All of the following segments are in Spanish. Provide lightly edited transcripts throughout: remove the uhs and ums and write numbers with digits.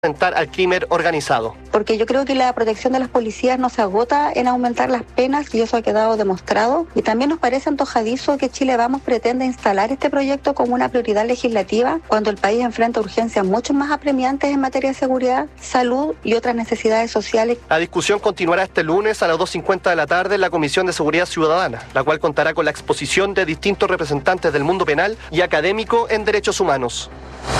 enfrentar al crimen organizado. Porque yo creo que la protección de las policías no se agota en aumentar las penas y eso ha quedado demostrado. Y también nos parece antojadizo que Chile Vamos pretenda instalar este proyecto como una prioridad legislativa cuando el país enfrenta urgencias mucho más apremiantes en materia de seguridad, salud y otras necesidades sociales. La discusión continuará este lunes a las 2:50 de la tarde en la Comisión de Seguridad Ciudadana, la cual contará con la exposición de distintos representantes del mundo penal y académico en derechos humanos.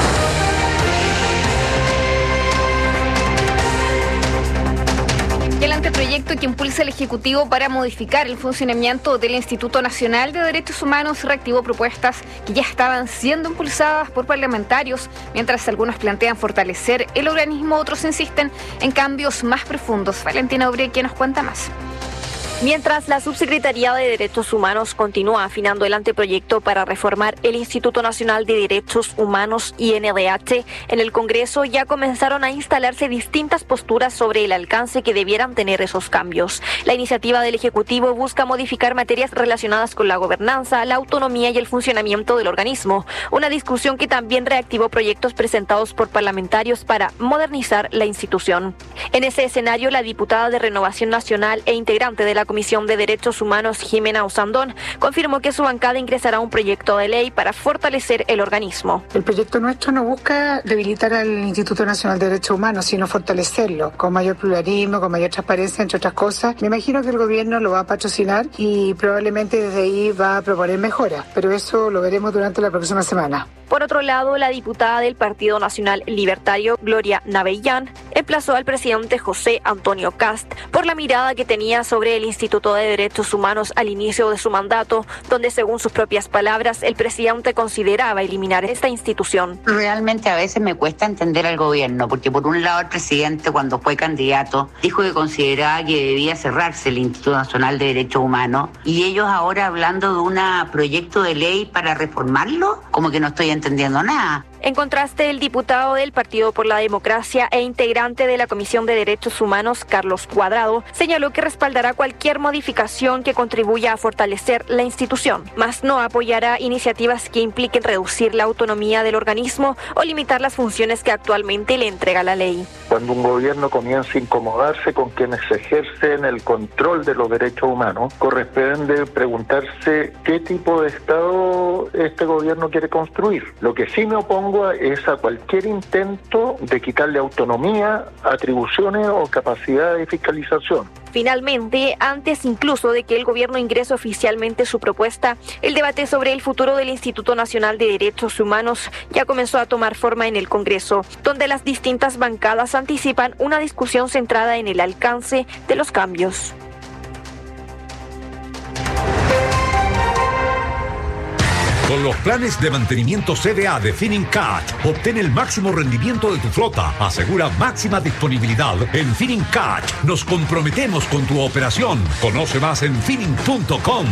El anteproyecto que impulsa el Ejecutivo para modificar el funcionamiento del Instituto Nacional de Derechos Humanos reactivó propuestas que ya estaban siendo impulsadas por parlamentarios, mientras algunos plantean fortalecer el organismo, otros insisten en cambios más profundos. Valentina Obre, ¿quién nos cuenta más? Mientras la Subsecretaría de Derechos Humanos continúa afinando el anteproyecto para reformar el Instituto Nacional de Derechos Humanos INDH, en el Congreso ya comenzaron a instalarse distintas posturas sobre el alcance que debieran tener esos cambios. La iniciativa del Ejecutivo busca modificar materias relacionadas con la gobernanza, la autonomía y el funcionamiento del organismo, una discusión que también reactivó proyectos presentados por parlamentarios para modernizar la institución. En ese escenario, la diputada de Renovación Nacional e integrante de la Comisión de Derechos Humanos, Jimena Usandón, confirmó que su bancada ingresará un proyecto de ley para fortalecer el organismo. El proyecto nuestro no busca debilitar al Instituto Nacional de Derechos Humanos, sino fortalecerlo, con mayor pluralismo, con mayor transparencia, entre otras cosas. Me imagino que el gobierno lo va a patrocinar y probablemente desde ahí va a proponer mejoras, pero eso lo veremos durante la próxima semana. Por otro lado, la diputada del Partido Nacional Libertario, Gloria Navellán, emplazó al presidente José Antonio Kast por la mirada que tenía sobre el Instituto de Derechos Humanos al inicio de su mandato, donde, según sus propias palabras, el presidente consideraba eliminar esta institución. Realmente a veces me cuesta entender al gobierno, porque por un lado el presidente, cuando fue candidato, dijo que consideraba que debía cerrarse el Instituto Nacional de Derechos Humanos, y ellos ahora hablando de un proyecto de ley para reformarlo, como que no estoy entendiendo nada. En contraste, el diputado del Partido por la Democracia e integrante de la Comisión de Derechos Humanos, Carlos Cuadrado, señaló que respaldará cualquier modificación que contribuya a fortalecer la institución, mas no apoyará iniciativas que impliquen reducir la autonomía del organismo o limitar las funciones que actualmente le entrega la ley. Cuando un gobierno comienza a incomodarse con quienes ejercen el control de los derechos humanos, corresponde preguntarse qué tipo de Estado este gobierno quiere construir. Lo que sí me opongo es a cualquier intento de quitarle autonomía, atribuciones o capacidad de fiscalización. Finalmente, antes incluso de que el gobierno ingrese oficialmente su propuesta, el debate sobre el futuro del Instituto Nacional de Derechos Humanos ya comenzó a tomar forma en el Congreso, donde las distintas bancadas anticipan una discusión centrada en el alcance de los cambios. Con los planes de mantenimiento CDA de Finincat, obtén el máximo rendimiento de tu flota. Asegura máxima disponibilidad. En Finincat nos comprometemos con tu operación. Conoce más en Finin.com.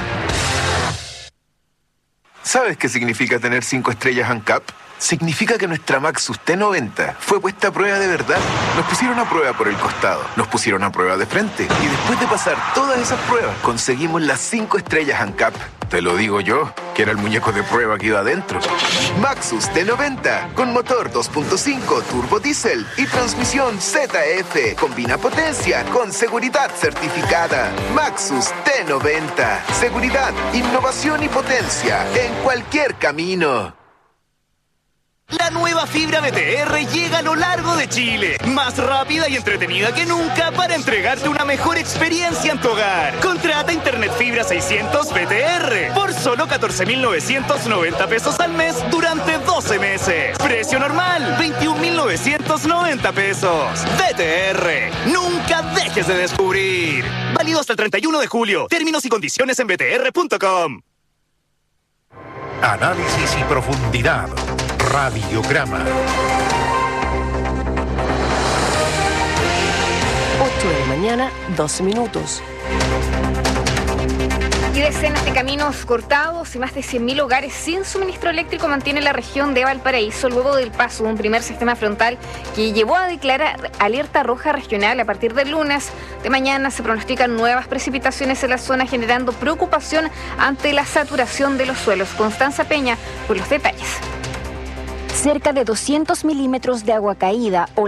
¿Sabes qué significa tener 5 estrellas ANCAP? Significa que nuestra Maxus T90 fue puesta a prueba de verdad. Nos pusieron a prueba por el costado, nos pusieron a prueba de frente y después de pasar todas esas pruebas conseguimos las 5 estrellas ANCAP. Te lo digo yo, que era el muñeco de prueba que iba adentro. Maxus T90 con motor 2.5 turbo diésel y transmisión ZF. Combina potencia con seguridad certificada. Maxus T90. Seguridad, innovación y potencia en cualquier camino. La nueva fibra BTR llega a lo largo de Chile, más rápida y entretenida que nunca para entregarte una mejor experiencia en tu hogar. Contrata Internet Fibra 600 BTR por solo 14.990 pesos al mes durante 12 meses. Precio normal, 21.990 pesos. BTR, nunca dejes de descubrir. Válido hasta el 31 de julio. Términos y condiciones en btr.com. Análisis y profundidad. Radiograma. 8 de la mañana, 12 minutos. Y decenas de caminos cortados y más de 100.000 hogares sin suministro eléctrico mantiene la región de Valparaíso luego del paso de un primer sistema frontal que llevó a declarar alerta roja regional. A partir del lunes de mañana se pronostican nuevas precipitaciones en la zona, generando preocupación ante la saturación de los suelos. Constanza Peña con los detalles. cerca de 200 milímetros de agua caída o